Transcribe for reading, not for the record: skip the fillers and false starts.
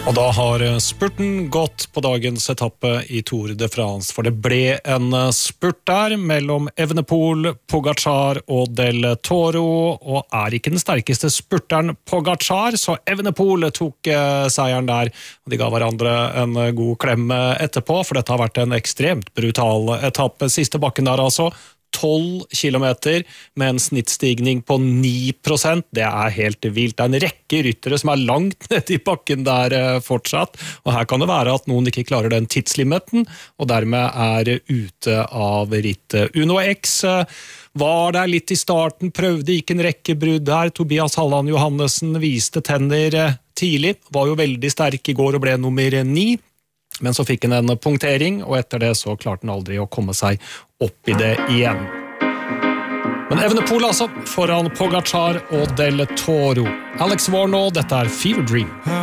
Og da har spurten gått på dagens etappe i Tour de France, for det ble en spurt der mellom Evenepoel, Pogačar og Del Toro, og ikke den sterkeste spurteren Pogačar, så Evenepoel tok seieren der, og de ga hverandre en god klem etterpå, for dette har vært en ekstremt brutal etappe. Siste bakken der altså, 12 kilometer med en snittstigning på 9%. Det helt vilt. Det en rekke ryttere som langt nede i bakken der fortsatt, og her kan det være at noen ikke klarer den tidslimiten, og dermed ute av rittet. Uno X var der litt i starten, prøvde ikke en rekke brudd her. Tobias Halland Johannessen viste tenner tidlig, var jo veldig sterk i går og ble nummer 9. Men så fikk han en punktering, og etter det så klarte han aldri å komme seg opp i det igjen. Men Evenepoel altså, foran Pogačar og Del Toro. Alex Warnow, dette Fever Dream.